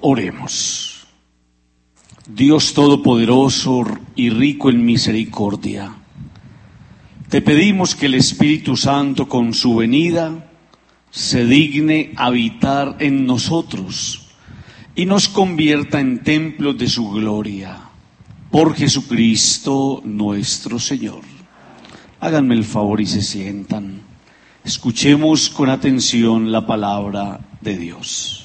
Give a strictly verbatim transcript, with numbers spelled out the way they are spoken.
Oremos. Dios Todopoderoso y rico en misericordia, te pedimos que el Espíritu Santo con su venida se digne habitar en nosotros y nos convierta en templos de su gloria. Por Jesucristo nuestro Señor. Háganme el favor y se sientan. Escuchemos con atención la palabra de Dios.